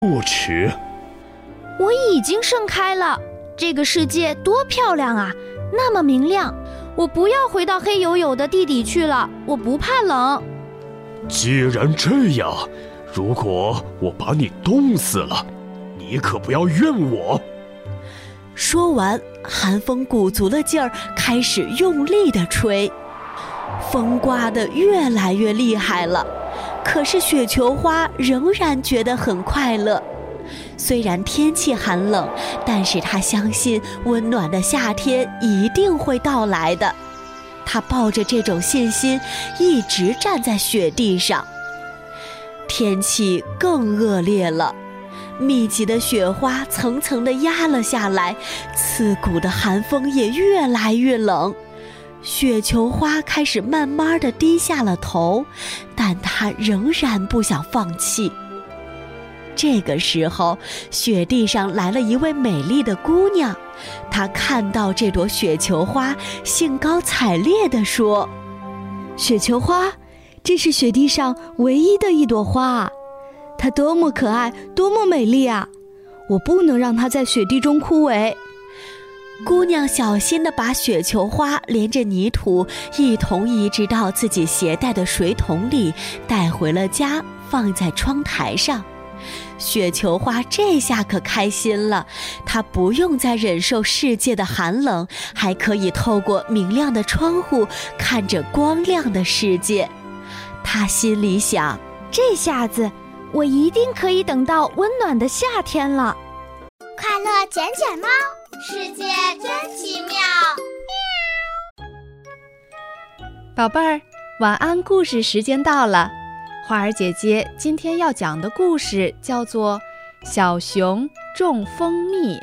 不迟。 我已经盛开了，这个世界多漂亮啊，那么明亮。我不要回到黑黝黝的地底去了，我不怕冷。 既然这样，如果我把你冻死了，你可不要怨我。 说完，寒风鼓足了劲儿，开始用力地吹，风刮得越来越厉害了。可是雪球花仍然觉得很快乐。虽然天气寒冷，但是他相信温暖的夏天一定会到来的。他抱着这种信心，一直站在雪地上。天气更恶劣了，密集的雪花层层地压了下来，刺骨的寒风也越来越冷。雪球花开始慢慢地低下了头，但它仍然不想放弃。这个时候，雪地上来了一位美丽的姑娘，她看到这朵雪球花，兴高采烈地说：“ 雪球花，这是雪地上唯一的一朵花啊，它多么可爱，多么美丽啊！我不能让它在雪地中枯萎。” 姑娘小心地把雪球花连着泥土一同移植到自己携带的水桶里，带回了家，放在窗台上。雪球花这下可开心了，它不用再忍受世界的寒冷，还可以透过明亮的窗户看着光亮的世界。它心里想， 这下子我一定可以等到温暖的夏天了。 快乐捡捡猫，世界真奇妙。 宝贝儿，晚安故事时间到了。花儿姐姐今天要讲的故事叫做《小熊种蜂蜜》。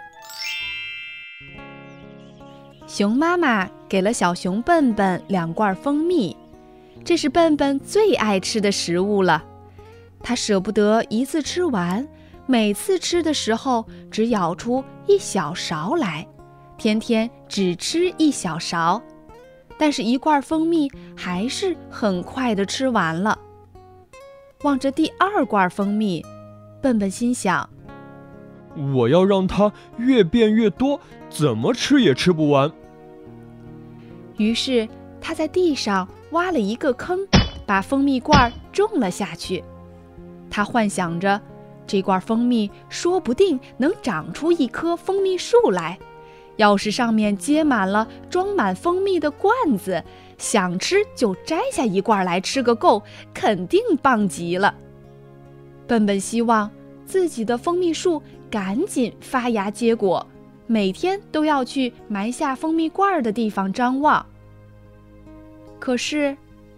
熊妈妈给了小熊笨笨2罐蜂蜜，这是笨笨最爱吃的食物了。它舍不得一次吃完，每次吃的时候只舀出1小勺来，天天只吃1小勺。但是1罐蜂蜜还是很快地吃完了。望着第2罐蜂蜜，笨笨心想， 我要让它越变越多，怎么吃也吃不完。 于是他在地上挖了一个坑，把蜂蜜罐种了下去。他幻想着，这罐蜂蜜说不定能长出一棵蜂蜜树来，要是上面结满了装满蜂蜜的罐子，想吃就摘下1罐来吃个够，肯定棒极了。笨笨希望自己的蜂蜜树赶紧发芽结果，每天都要去埋下蜂蜜罐的地方张望。可是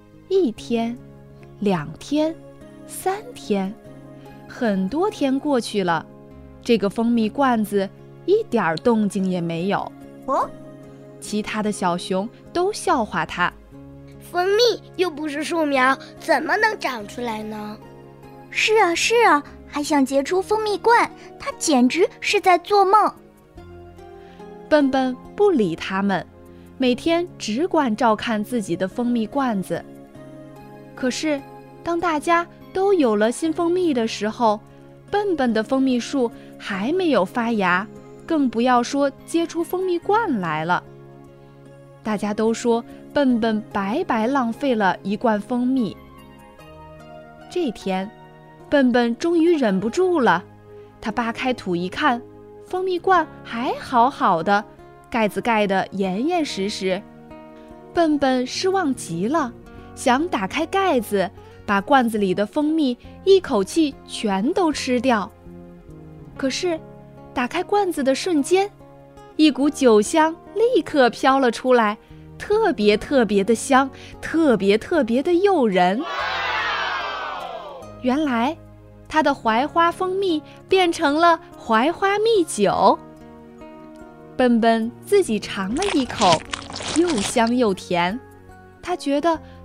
1天、2天、3天，很多天过去了，这个蜂蜜罐子一点动静也没有。其他的小熊都笑话它， 蜂蜜又不是树苗，怎么能长出来呢？ 是啊，还想结出蜂蜜罐，它简直是在做梦。 笨笨不理他们，每天只管照看自己的蜂蜜罐子。可是当大家都有了新蜂蜜的时候，笨笨的蜂蜜树还没有发芽，更不要说结出蜂蜜罐来了。大家都说笨笨白白浪费了1罐蜂蜜。这天，笨笨终于忍不住了，他扒开土一看，蜂蜜罐还好好的，盖子盖得严严实实。笨笨失望极了，想打开盖子，把罐子里的蜂蜜一口气全都吃掉。可是打开罐子的瞬间，一股酒香立刻飘了出来，特别的香，特别的诱人。原来它的槐花蜂蜜变成了槐花蜜酒。笨笨自己尝了一口，又香又甜，他觉得